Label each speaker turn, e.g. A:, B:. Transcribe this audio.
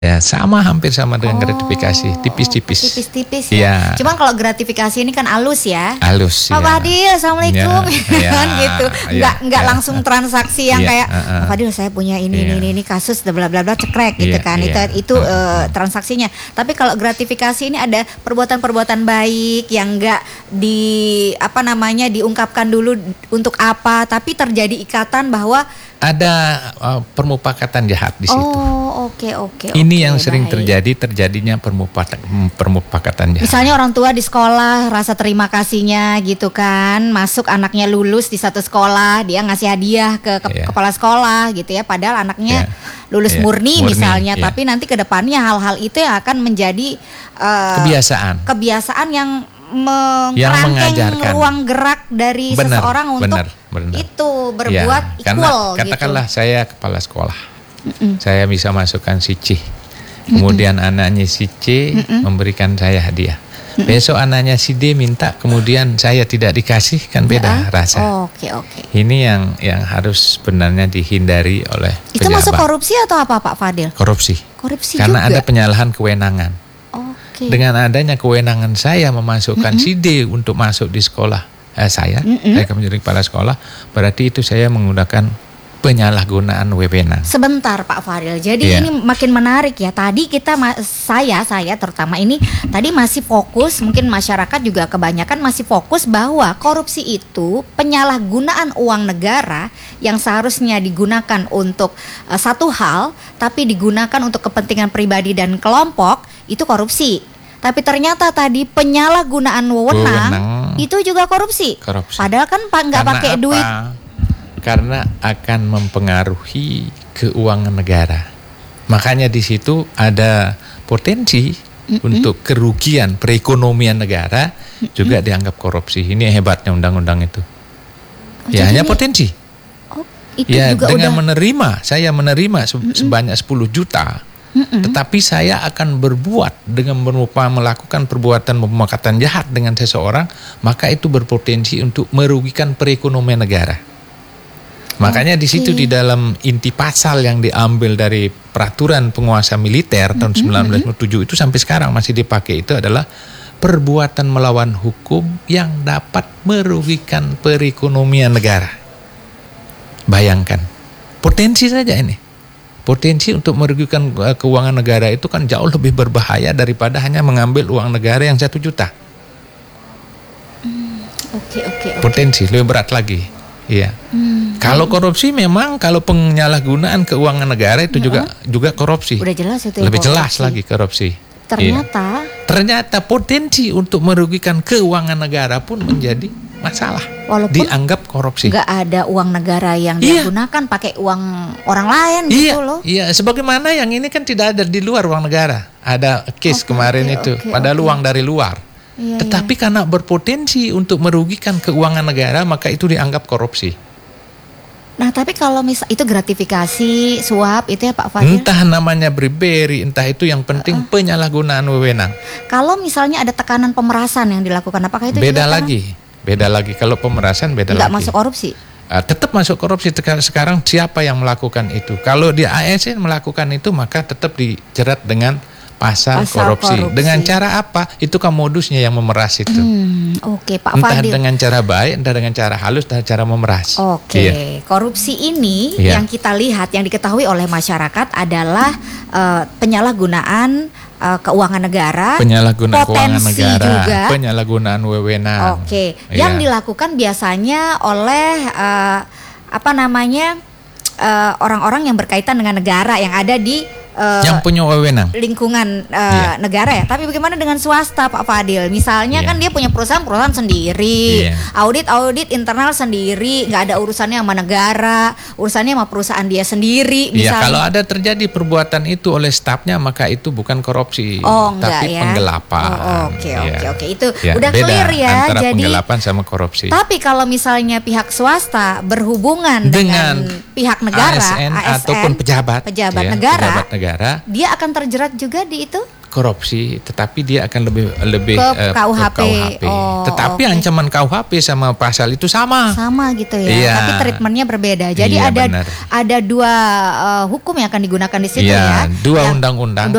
A: Ya, sama hampir sama dengan gratifikasi, tipis-tipis.
B: Tipis-tipis
A: Ya.
B: ya. Cuman kalau gratifikasi ini kan halus ya.
A: Halus
B: Pak
A: ya.
B: Fadil, assalamualaikum,
A: Ya,
B: kan gitu. Nggak
A: ya.
B: langsung transaksi yang kayak
A: uh-uh.
B: Pak Fadil saya punya ini kasus bla bla bla cekrek
A: Iya,
B: gitu kan.
A: iya.
B: Itu transaksinya. Tapi kalau gratifikasi ini ada perbuatan-perbuatan baik yang nggak diungkapkan dulu untuk apa, tapi terjadi ikatan bahwa
A: Ada permupakatan jahat di situ.
B: oh oke.
A: Ini yang sering terjadinya permupakatan jahat.
B: Misalnya orang tua di sekolah rasa terima kasihnya gitu kan, masuk anaknya lulus di satu sekolah, dia ngasih hadiah ke kepala sekolah gitu ya, padahal anaknya lulus murni misalnya, tapi nanti ke depannya hal-hal itu yang akan menjadi kebiasaan yang mengajarkan ruang gerak dari seseorang untuk itu berbuat
A: equal. Katakanlah gitu. Saya kepala sekolah, saya bisa masukkan si C, kemudian anaknya si C memberikan saya hadiah. Besok anaknya si D minta, kemudian saya tidak dikasih, kan beda rasa.
B: Oke.
A: Ini yang harus sebenarnya dihindari oleh pejabat.
B: Itu masuk korupsi atau apa Pak Fadil?
A: Korupsi karena juga ada penyalahan kewenangan. Dengan adanya kewenangan saya memasukkan si D untuk masuk di sekolah saya menjadi kepala sekolah, berarti itu saya menggunakan penyalahgunaan wewenang.
B: Sebentar Pak Fadil, jadi ini makin menarik ya. Tadi kita saya terutama ini tadi masih fokus, mungkin masyarakat juga kebanyakan masih fokus bahwa korupsi itu penyalahgunaan uang negara yang seharusnya digunakan untuk satu hal, tapi digunakan untuk kepentingan pribadi dan kelompok, itu korupsi. Tapi ternyata tadi penyalahgunaan wewenang itu juga korupsi. Padahal kan nggak pakai duit.
A: Karena akan mempengaruhi keuangan negara. Makanya di situ ada potensi untuk kerugian perekonomian negara juga dianggap korupsi. Ini hebatnya undang-undang itu. Hanya potensi.
B: Itu juga
A: dengan saya menerima sebanyak 10 juta. Tetapi saya akan berbuat dengan melakukan perbuatan pemufakatan jahat dengan seseorang, maka itu berpotensi untuk merugikan perekonomian negara. Makanya di situ di dalam inti pasal yang diambil dari peraturan penguasa militer tahun 1997 itu sampai sekarang masih dipakai, itu adalah perbuatan melawan hukum yang dapat merugikan perekonomian negara. Bayangkan, potensi saja ini. Potensi untuk merugikan keuangan negara itu kan jauh lebih berbahaya daripada hanya mengambil uang negara yang 1 juta.
B: Oke.
A: Potensi lebih berat lagi. Iya. Kalau korupsi memang kalau penyalahgunaan keuangan negara itu juga korupsi.
B: Udah jelas itu.
A: Lebih jelas lagi korupsi. Ternyata potensi untuk merugikan keuangan negara pun menjadi masalah. Walaupun dianggap korupsi.
B: Nggak ada uang negara yang digunakan pakai uang orang lain gitu loh.
A: Iya, sebagaimana yang ini kan tidak ada di luar uang negara. Ada case kemarin itu, padahal uang dari luar. Tetapi karena berpotensi untuk merugikan keuangan negara, maka itu dianggap korupsi.
B: Nah, tapi kalau itu gratifikasi, suap itu ya Pak Fadil?
A: Entah namanya bribery, entah itu, yang penting penyalahgunaan wewenang.
B: Kalau misalnya ada tekanan pemerasan yang dilakukan, apakah itu
A: beda lagi? Beda lagi. Kalau pemerasan beda lagi.
B: Nggak masuk korupsi?
A: Tetap masuk korupsi. Sekarang siapa yang melakukan itu? Kalau di ASN melakukan itu, maka tetap dijerat dengan pasal korupsi. Dengan cara apa? Itu kan modusnya yang memeras itu.
B: Oke, Pak
A: entah
B: Fadil.
A: Dengan cara baik, entah dengan cara halus, entah cara memeras.
B: Oke. Korupsi ini yang kita lihat, yang diketahui oleh masyarakat adalah penyalahgunaan keuangan negara,
A: penyalahgunaan keuangan negara,
B: juga,
A: penyalahgunaan wewenang.
B: Yang dilakukan biasanya oleh orang-orang yang berkaitan dengan negara yang ada di
A: yang punya wewenang
B: lingkungan negara ya. Tapi bagaimana dengan swasta Pak Fadil? Misalnya kan dia punya perusahaan sendiri, audit internal sendiri, nggak ada urusannya sama negara, urusannya sama perusahaan dia sendiri. Misalnya.
A: Kalau ada terjadi perbuatan itu oleh stafnya, maka itu bukan korupsi, tapi penggelapan.
B: Oke. Itu udah beda, clear ya.
A: Antara
B: jadi
A: penggelapan sama korupsi.
B: Tapi kalau misalnya pihak swasta berhubungan dengan pihak negara,
A: ASN ataupun pejabat
B: negara,
A: dia
B: akan terjerat juga di itu?
A: korupsi, tetapi dia akan lebih
B: Ke KUHP. Oh,
A: tetapi
B: oke.
A: ancaman KUHP sama pasal itu sama.
B: Sama gitu ya.
A: Iya.
B: Tapi treatmentnya berbeda. Jadi
A: Iya,
B: ada
A: benar.
B: ada dua hukum yang akan digunakan di situ
A: Iya,
B: ya.
A: dua
B: Yang-
A: undang-undang.